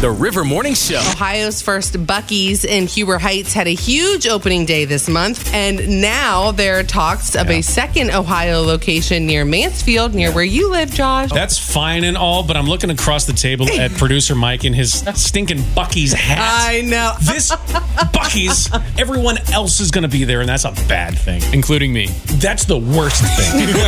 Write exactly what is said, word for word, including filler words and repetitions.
The River Morning Show. Ohio's first Buc-ee's in Huber Heights had a huge opening day this month, and now there are talks of Yeah. a second Ohio location near Mansfield, near where you live, Josh. That's fine and all, but I'm looking across the table at producer Mike in his stinking Buc-ee's hat. I know. This Buc-ee's, everyone else is going to be there, and that's a bad thing. Including me. That's the worst thing.